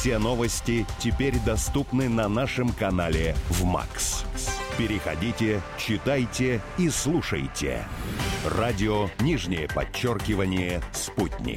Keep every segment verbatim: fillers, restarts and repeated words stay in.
Все новости теперь доступны на нашем канале в МАКС. Переходите, читайте и слушайте. Радио нижнее подчеркивание «Спутник».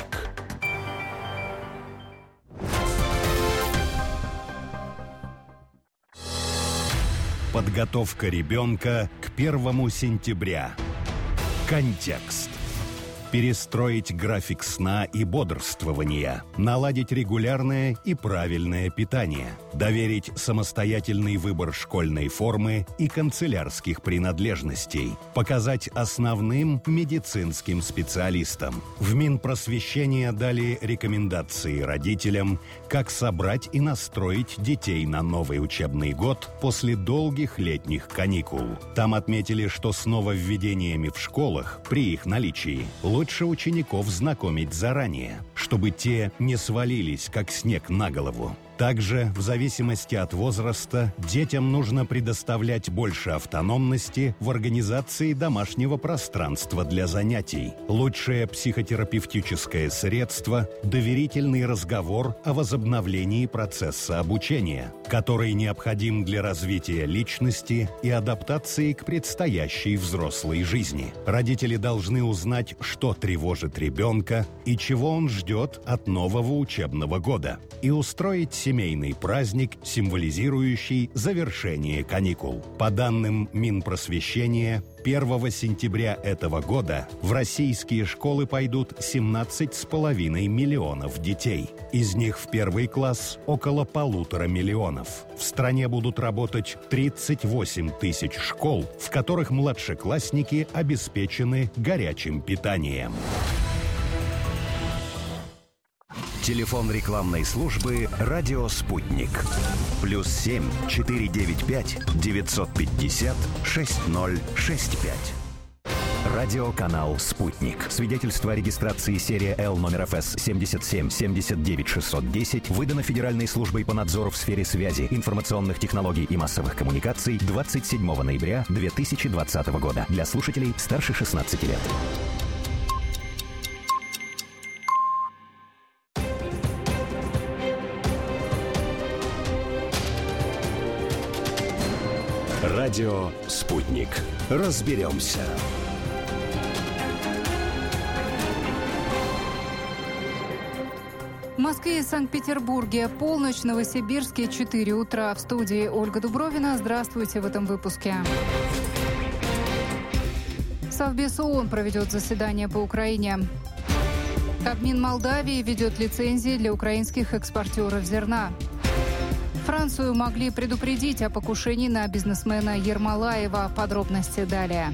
Подготовка ребенка к первому сентября. Контекст. Перестроить график сна и бодрствования, наладить регулярное и правильное питание, доверить самостоятельный выбор школьной формы и канцелярских принадлежностей, показать основным медицинским специалистам. В Минпросвещения дали рекомендации родителям, как собрать и настроить детей на новый учебный год после долгих летних каникул. Там отметили, что с нововведениями в школах, при их наличии, лучше учеников знакомить заранее, чтобы те не свалились, как снег на голову. Также, в зависимости от возраста, детям нужно предоставлять больше автономности в организации домашнего пространства для занятий. Лучшее психотерапевтическое средство – доверительный разговор о возобновлении процесса обучения, который необходим для развития личности и адаптации к предстоящей взрослой жизни. Родители должны узнать, что тревожит ребенка и чего он ждет от нового учебного года, и устроить семейный праздник, символизирующий завершение каникул. По данным Минпросвещения, первого сентября этого года в российские школы пойдут семнадцать с половиной миллионов детей. Из них в первый класс около полутора миллионов. В стране будут работать тридцать восемь тысяч школ, в которых младшеклассники обеспечены горячим питанием. Телефон рекламной службы «Радио Спутник». Плюс семь четыре девять пять девятьсот пятьдесят шесть ноль шесть пять. Радиоканал «Спутник». Свидетельство о регистрации серия Л номер эф эс семьдесят семь семьдесят девять шестьсот десять выдано Федеральной службой по надзору в сфере связи, информационных технологий и массовых коммуникаций двадцать седьмого ноября две тысячи двадцатого года. Для слушателей старше шестнадцати лет. Радио «Спутник». Разберемся. В Москве и Санкт-Петербурге полночь, в Новосибирске четыре утра. В студии Ольга Дубровина. Здравствуйте в этом выпуске. Совбез ООН проведет заседание по Украине. Кабмин Молдавии ведет лицензии для украинских экспортеров зерна. Францию могли предупредить о покушении на бизнесмена Ермолаева. Подробности далее.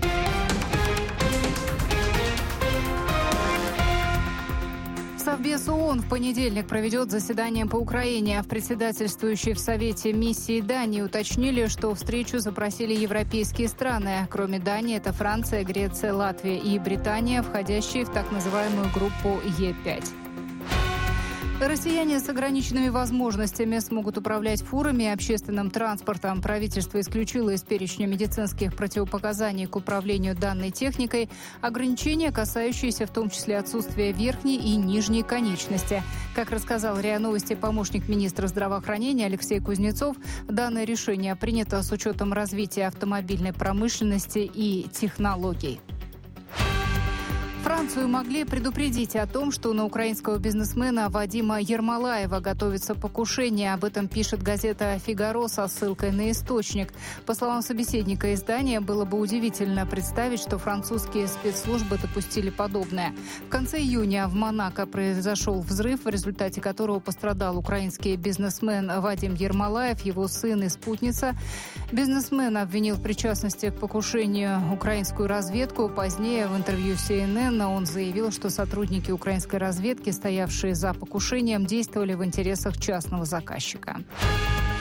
Совбез ООН в понедельник проведет заседание по Украине. В председательствующей в Совете миссии Дании уточнили, что встречу запросили европейские страны. Кроме Дании, это Франция, Греция, Латвия и Британия, входящие в так называемую группу Е пять. Россияне с ограниченными возможностями смогут управлять фурами и общественным транспортом. Правительство исключило из перечня медицинских противопоказаний к управлению данной техникой ограничения, касающиеся в том числе отсутствия верхней и нижней конечности. Как рассказал РИА Новости помощник министра здравоохранения Алексей Кузнецов, данное решение принято с учетом развития автомобильной промышленности и технологий. Францию могли предупредить о том, что на украинского бизнесмена Вадима Ермолаева готовится покушение. Об этом пишет газета «Фигаро» со ссылкой на источник. По словам собеседника издания, было бы удивительно представить, что французские спецслужбы допустили подобное. В конце июня в Монако произошел взрыв, в результате которого пострадал украинский бизнесмен Вадим Ермолаев, его сын и спутница. Бизнесмен обвинил в причастности к покушению украинскую разведку. Позднее в интервью Си Эн Эн он заявил, что сотрудники украинской разведки, стоявшие за покушением, действовали в интересах частного заказчика.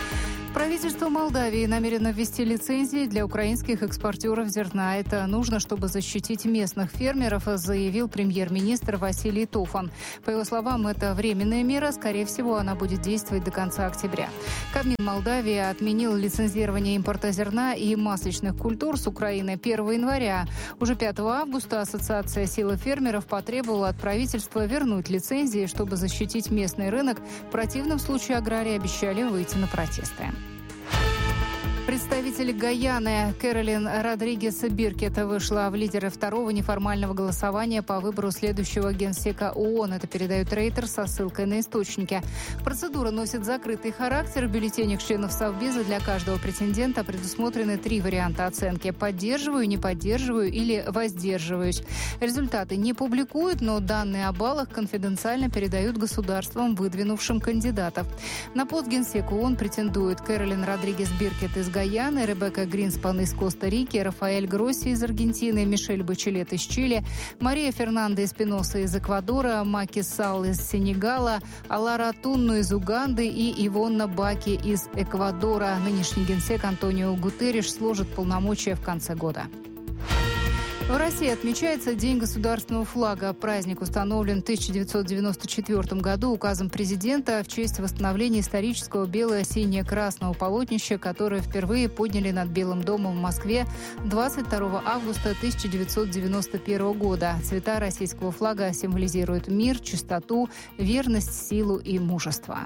Правительство Молдавии намерено ввести лицензии для украинских экспортеров зерна. Это нужно, чтобы защитить местных фермеров, заявил премьер-министр Василий Тофан. По его словам, это временная мера. Скорее всего, она будет действовать до конца октября. Кабмин Молдавии отменил лицензирование импорта зерна и масличных культур с Украины первого января. Уже пятого августа Ассоциация силы фермеров потребовала от правительства вернуть лицензии, чтобы защитить местный рынок. В противном случае аграрии обещали выйти на протесты. Представитель Гайаны Кэролин Родригес Биркет вышла в лидеры второго неформального голосования по выбору следующего генсека ООН. Это передает Рейтер со ссылкой на источники. Процедура носит закрытый характер. В бюллетенях членов Совбеза для каждого претендента предусмотрены три варианта оценки: поддерживаю, не поддерживаю или воздерживаюсь. Результаты не публикуют, но данные о баллах конфиденциально передают государствам, выдвинувшим кандидатов. На пост генсека ООН претендуют Кэролин Родригес Биркет из Гаяны, Ребекка Гринспан из Коста-Рики, Рафаэль Гросси из Аргентины, Мишель Бачелет из Чили, Мария Фернандо Эспиноса из Эквадора, Маки Салл из Сенегала, Алара Тунну из Уганды и Ивонна Баки из Эквадора. Нынешний генсек Антонио Гутерриш сложит полномочия в конце года. В России отмечается День государственного флага. Праздник установлен в тысяча девятьсот девяносто четвёртом году указом президента в честь восстановления исторического бело-сине-красного полотнища, которое впервые подняли над Белым домом в Москве двадцать второго августа тысяча девятьсот девяносто первого года. Цвета российского флага символизируют мир, чистоту, верность, силу и мужество.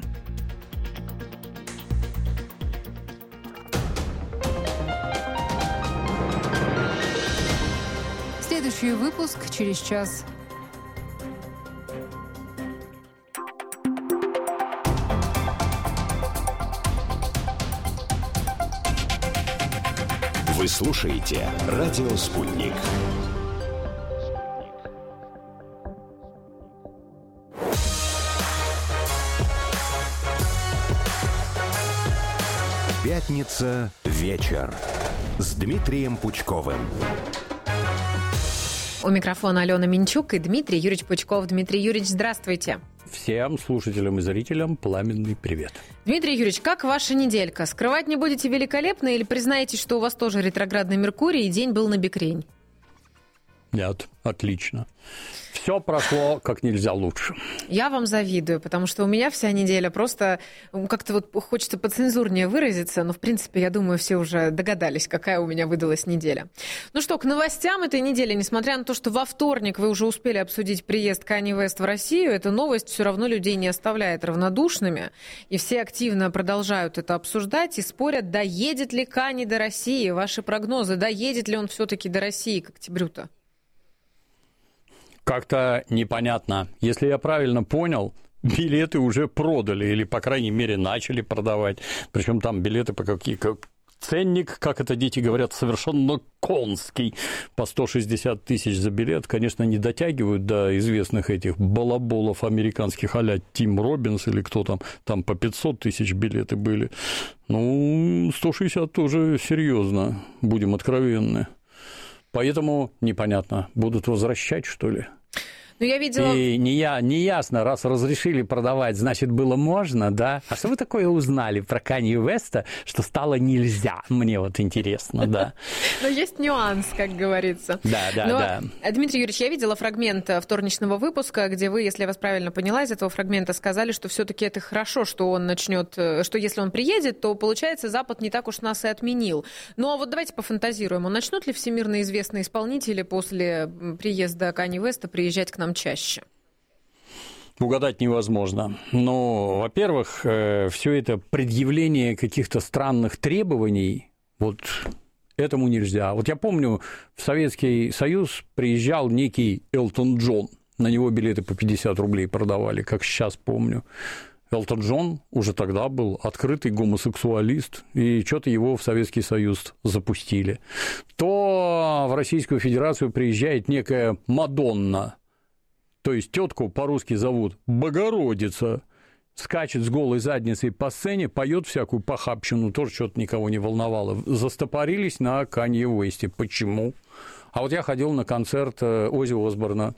Следующий выпуск через час. Вы слушаете «Радио Спутник». Пятница. Вечер. С Дмитрием Пучковым. У микрофона Алена Минчук и Дмитрий Юрьевич Пучков. Дмитрий Юрьевич, здравствуйте. Всем слушателям и зрителям пламенный привет. Дмитрий Юрьевич, как ваша неделька? Скрывать не будете великолепно или признаетесь, что у вас тоже ретроградный Меркурий и день был набекрень? Нет, отлично. Все прошло как нельзя лучше. Я вам завидую, потому что у меня вся неделя просто как-то вот хочется поцензурнее выразиться, но, в принципе, я думаю, все уже догадались, какая у меня выдалась неделя. Ну что, к новостям этой недели, несмотря на то, что во вторник вы уже успели обсудить приезд Канье Уэст в Россию, эта новость все равно людей не оставляет равнодушными, и все активно продолжают это обсуждать и спорят, доедет ли Канье до России, ваши прогнозы, доедет ли он все-таки до России к октябрю-то? Как-то непонятно. Если я правильно понял, билеты уже продали, или, по крайней мере, начали продавать. Причем там билеты по какие как ценник, как это дети говорят, совершенно конский. По сто шестьдесят тысяч за билет, конечно, не дотягивают до известных этих балаболов американских а-ля Тим Робинс или кто там, там по пятьсот тысяч билеты были. Ну, сто шестьдесят тоже серьезно, будем откровенны. Поэтому непонятно, будут возвращать, что ли? Ну, я видела... И не, я, не ясно, раз разрешили продавать, значит, было можно, да? А что вы такое узнали про Канье Уэста, что стало нельзя? Мне вот интересно, да. Но есть нюанс, как говорится. Да, да, да. Дмитрий Юрьевич, я видела фрагмент вторничного выпуска, где вы, если я вас правильно поняла, из этого фрагмента сказали, что все-таки это хорошо, что он начнет, что если он приедет, то, получается, Запад не так уж нас и отменил. Ну, а вот давайте пофантазируем. Начнут ли всемирно известные исполнители после приезда Канье Уэста приезжать к нам чаще? Угадать невозможно. Но, во-первых, все это предъявление каких-то странных требований, вот этому нельзя. Вот я помню, в Советский Союз приезжал некий Элтон Джон, на него билеты по пятьдесят рублей продавали, как сейчас помню. Элтон Джон уже тогда был открытый гомосексуалист, и что-то его в Советский Союз запустили. То в Российскую Федерацию приезжает некая Мадонна, то есть тетку по-русски зовут Богородица, скачет с голой задницей по сцене, поет всякую похабщину, тоже что-то никого не волновало. Застопорились на Канье Уэсте. Почему? А вот я ходил на концерт Оззи Осборна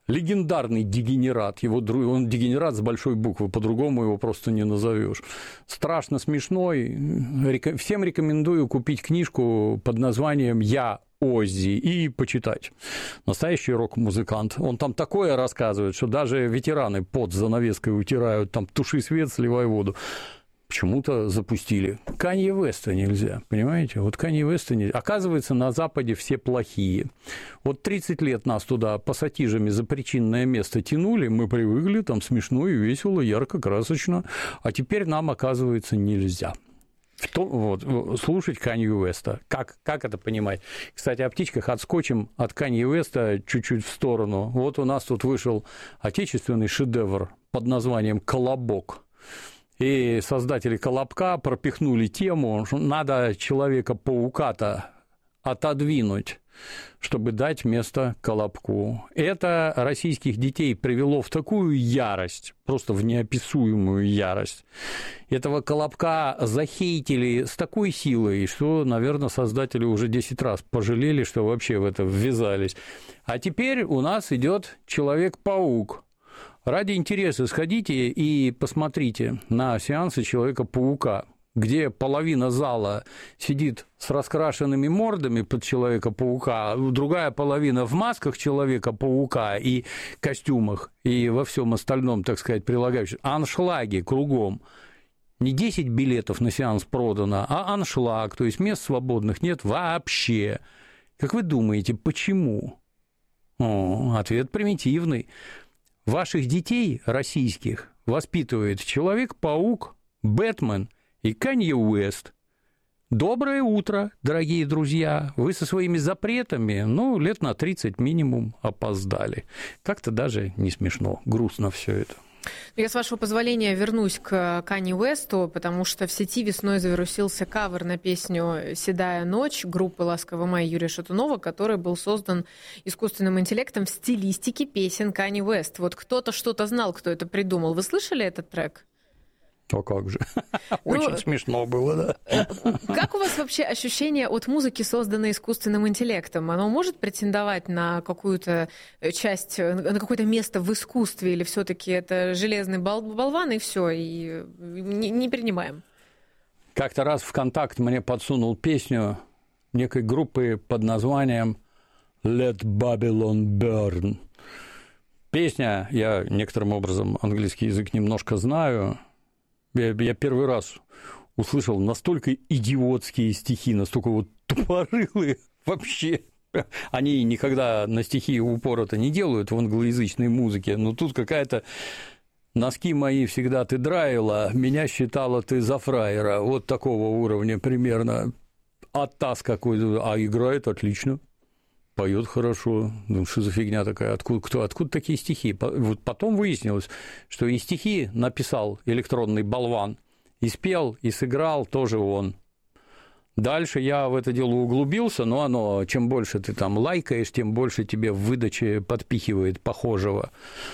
легендарный дегенерат, его, он дегенерат с большой буквы, по-другому его просто не назовешь. Страшно смешной, всем рекомендую купить книжку под названием «Я Оззи» и почитать. Настоящий рок-музыкант. Он там такое рассказывает, что даже ветераны под занавеской утирают, там туши свет, сливай воду. Почему-то запустили. Канье Уэста нельзя, понимаете? Вот Канье Уэста нельзя. Оказывается, на Западе все плохие. Вот тридцать лет нас туда пассатижами за причинное место тянули, мы привыкли, там смешно и весело, ярко, красочно, а теперь нам, оказывается, нельзя. Вот, слушать Канье Уэста. Как, как это понимать? Кстати, о птичках отскочим от Канье Уэста чуть-чуть в сторону. Вот у нас тут вышел отечественный шедевр под названием «Колобок». И создатели «Колобка» пропихнули тему, что надо Человека-паука-то отодвинуть, чтобы дать место Колобку. Это российских детей привело в такую ярость, просто в неописуемую ярость. Этого Колобка захейтили с такой силой, что, наверное, создатели уже десять раз пожалели, что вообще в это ввязались. А теперь у нас идет Человек-паук. Ради интереса сходите и посмотрите на сеансы Человека-паука, где половина зала сидит с раскрашенными мордами под Человека-паука, а другая половина в масках Человека-паука и костюмах, и во всем остальном, так сказать, прилагающем. Аншлаги кругом. Не десять билетов на сеанс продано, а аншлаг, то есть мест свободных нет вообще. Как вы думаете, почему? О, ответ примитивный. Ваших детей российских воспитывает Человек-паук, Бэтмен и Канье Уэст. Доброе утро, дорогие друзья. Вы со своими запретами, ну, лет на тридцать минимум опоздали. Как-то даже не смешно, грустно все это. Я, с вашего позволения, вернусь к Канье Уэсту, потому что в сети весной завирусился кавер на песню «Седая ночь» группы «Ласковый май» Юрия Шатунова, который был создан искусственным интеллектом в стилистике песен Канье Уэст. Вот кто-то что-то знал, кто это придумал. Вы слышали этот трек? А как же. Очень ну, смешно было, да. Как у вас вообще ощущение от музыки, созданной искусственным интеллектом? Оно может претендовать на какую-то часть, на какое-то место в искусстве, или все-таки это железный бол- болван и все, и не, не принимаем? Как-то раз ВКонтакт мне подсунул песню некой группы под названием «Let Babylon Burn». Песня, я некоторым образом английский язык немножко знаю. Я, я первый раз услышал настолько идиотские стихи, настолько вот тупорылые вообще. Они никогда на стихи упора-то не делают в англоязычной музыке, но тут какая-то «Носки мои всегда ты драила, меня считала ты за фраера». Вот такого уровня примерно. Оттас какой-то, а играет отлично. Поет хорошо. Ну, что за фигня такая? Откуда, кто, откуда такие стихи? Вот потом выяснилось, что и стихи написал электронный болван, и спел, и сыграл тоже он. Дальше я в это дело углубился, но оно, чем больше ты там лайкаешь, тем больше тебе в выдаче подпихивает похожего.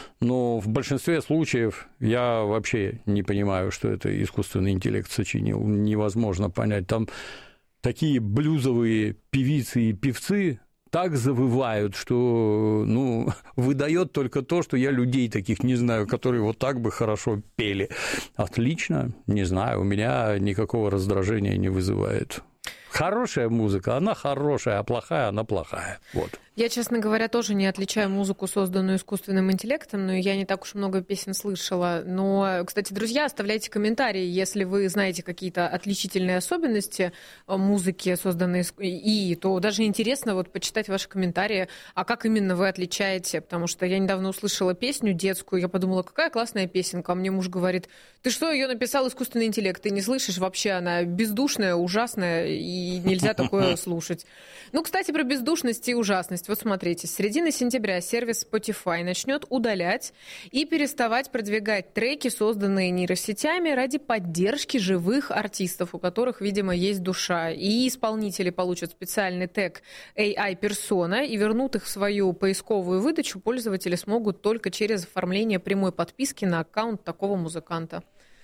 Но в большинстве случаев я вообще не понимаю, что это искусственный интеллект сочинил. Невозможно понять. Там такие блюзовые певицы и певцы так завывают, что, ну, выдает только то, что я людей таких не знаю, которые вот так бы хорошо пели. Отлично, не знаю, у меня никакого раздражения не вызывает. Хорошая музыка, она хорошая, а плохая, она плохая. Вот. Я, честно говоря, тоже не отличаю музыку, созданную искусственным интеллектом, но я не так уж много песен слышала. Но, кстати, друзья, оставляйте комментарии, если вы знаете какие-то отличительные особенности музыки, созданной ИИ, то даже интересно вот почитать ваши комментарии, а как именно вы отличаете, потому что я недавно услышала песню детскую, я подумала, какая классная песенка, а мне муж говорит, ты что, ее написал искусственный интеллект, ты не слышишь вообще, она бездушная, ужасная, и нельзя такое слушать. Ну, кстати, про бездушность и ужасность. Вот смотрите, с середины сентября сервис Spotify начнет удалять и переставать продвигать треки, созданные нейросетями ради поддержки живых артистов, у которых, видимо, есть душа. И исполнители получат специальный тег эй ай-персона и вернут их в свою поисковую выдачу. Пользователи смогут только через оформление прямой подписки на аккаунт такого музыканта.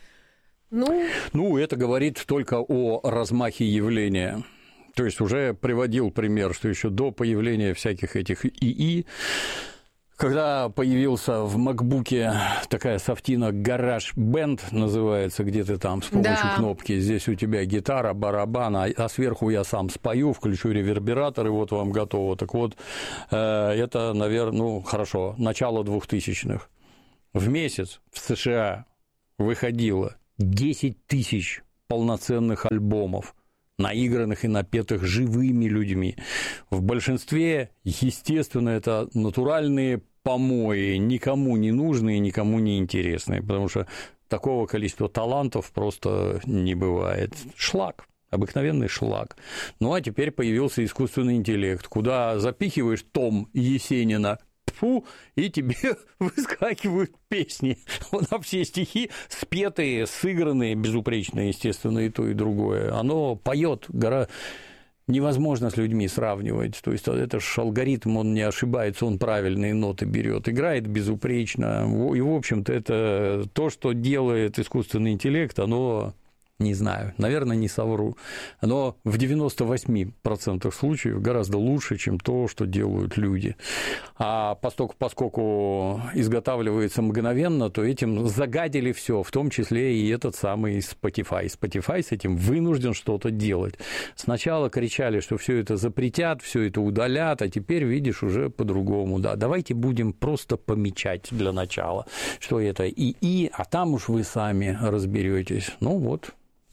Ну... ну, это говорит только о размахе явления. То есть уже приводил пример, что еще до появления всяких этих ИИ Когда появился в макбуке такая софтина GarageBand называется, где ты там с помощью да. кнопки, здесь у тебя гитара, барабан, а сверху я сам спою, включу ревербератор, и вот вам готово. Так вот, это, наверное, ну, хорошо, начало двухтысячных. В месяц в США выходило десять тысяч полноценных альбомов, наигранных и напетых живыми людьми. В большинстве, естественно, это натуральные помои, никому не нужные, никому не интересные, потому что такого количества талантов просто не бывает. Шлак. Обыкновенный шлак. Ну, а теперь появился искусственный интеллект, куда запихиваешь том Есенина, фу, и тебе выскакивают песни на все стихи, спетые, сыгранные, безупречные, естественно, и то, и другое. Оно поет, гора... невозможно с людьми сравнивать. То есть это же алгоритм, он не ошибается, он правильные ноты берет, играет безупречно. И, в общем-то, это то, что делает искусственный интеллект, оно... Не знаю, наверное, не совру, но в девяноста восьми процентах случаев гораздо лучше, чем то, что делают люди. А поскольку, поскольку изготавливается мгновенно, то этим загадили все, в том числе и этот самый Spotify. Spotify с этим вынужден что-то делать. Сначала кричали, что все это запретят, все это удалят, а теперь, видишь, уже по-другому. Да, давайте будем просто помечать для начала, что это ИИ, а там уж вы сами разберетесь. Ну вот.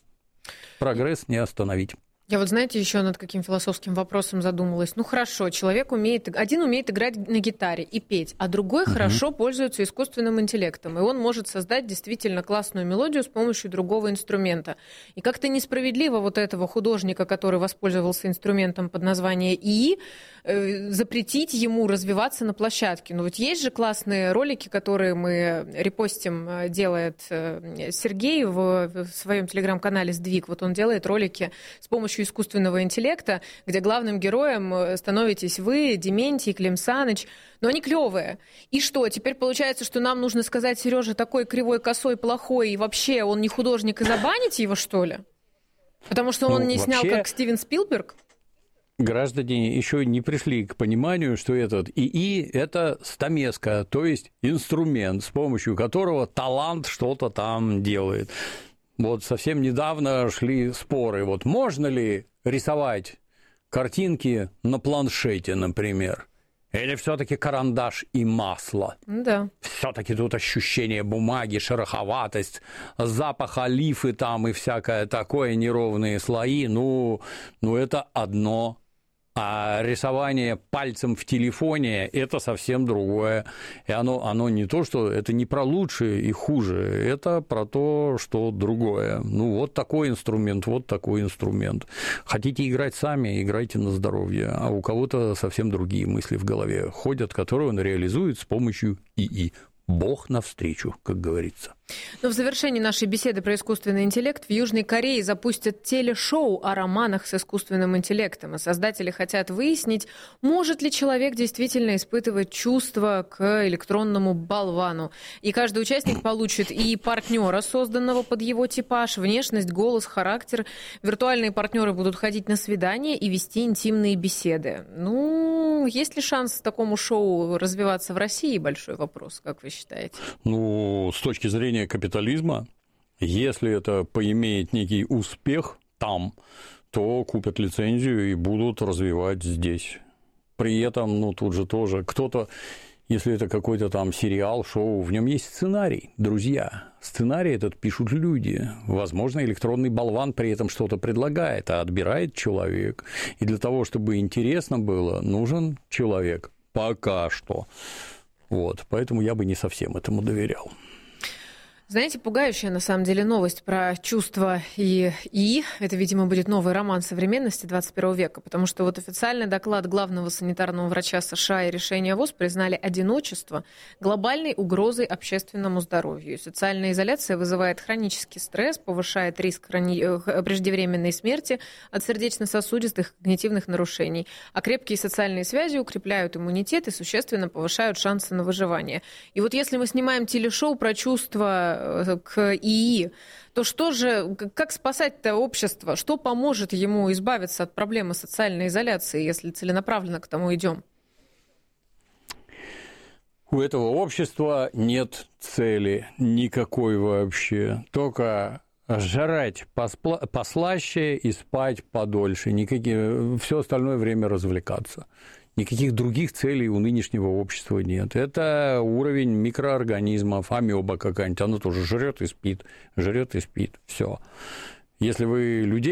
Прогресс не остановить. Я вот, знаете, еще над каким философским вопросом задумалась. Ну, хорошо, человек умеет... Один умеет играть на гитаре и петь, а другой uh-huh. хорошо пользуется искусственным интеллектом, и он может создать действительно классную мелодию с помощью другого инструмента. И как-то несправедливо вот этого художника, который воспользовался инструментом под названием ИИ, э, запретить ему развиваться на площадке. Ну, вот есть же классные ролики, которые мы репостим, делает Сергей в, в своем телеграм-канале «Сдвиг». Вот он делает ролики с помощью искусственного интеллекта, где главным героем становитесь вы, Дементий, Клим Саныч, но они клевые. И что, теперь получается, что нам нужно сказать: Сережа такой кривой, косой, плохой, и вообще он не художник, и забанить его, что ли? Потому что он ну, не вообще... снял, как Стивен Спилберг? Граждане еще не пришли к пониманию, что этот ИИ – это стамеска, то есть инструмент, с помощью которого талант что-то там делает. Вот совсем недавно шли споры, вот можно ли рисовать картинки на планшете, например, или все-таки карандаш и масло? Да. Все-таки тут ощущение бумаги, шероховатость, запах олифы там и всякое такое, неровные слои, ну, ну это одно. А рисование пальцем в телефоне – это совсем другое. И оно, оно не то, что это не про лучшее и хуже, это про то, что другое. Ну, вот такой инструмент, вот такой инструмент. Хотите играть сами, играйте на здоровье. А у кого-то совсем другие мысли в голове ходят, которые он реализует с помощью ИИ. Бог навстречу, как говорится. Но в завершении нашей беседы про искусственный интеллект в Южной Корее запустят телешоу о романах с искусственным интеллектом. И создатели хотят выяснить, может ли человек действительно испытывать чувства к электронному болвану. И каждый участник получит и партнера, созданного под его типаж, внешность, голос, характер. Виртуальные партнеры будут ходить на свидания и вести интимные беседы. Ну, есть ли шанс такому шоу развиваться в России? Большой вопрос, как вы считаете? Ну, с точки зрения капитализма, если это поимеет некий успех там, то купят лицензию и будут развивать здесь. При этом, ну, тут же тоже кто-то, если это какой-то там сериал, шоу, в нем есть сценарий, друзья. Сценарий этот пишут люди. Возможно, электронный болван при этом что-то предлагает, а отбирает человек. И для того, чтобы интересно было, нужен человек. Пока что. Вот, поэтому я бы не совсем этому доверял. Знаете, пугающая на самом деле новость про чувства и ИИ. Это, видимо, будет новый роман современности двадцать первого века, потому что вот официальный доклад главного санитарного врача США и решение ВОЗ признали одиночество глобальной угрозой общественному здоровью. Социальная изоляция вызывает хронический стресс, повышает риск хрони... преждевременной смерти от сердечно-сосудистых и когнитивных нарушений. А крепкие социальные связи укрепляют иммунитет и существенно повышают шансы на выживание. И вот если мы снимаем телешоу про чувства к ИИ, то что же, как спасать-то общество? Что поможет ему избавиться от проблемы социальной изоляции, если целенаправленно к тому идем? У этого общества нет цели никакой вообще, только жрать поспла- послаще и спать подольше, никакие, все остальное время развлекаться. Никаких других целей у нынешнего общества нет. Это уровень микроорганизмов, амеба какая-нибудь, она тоже жрет и спит, жрет и спит, все. Если вы людей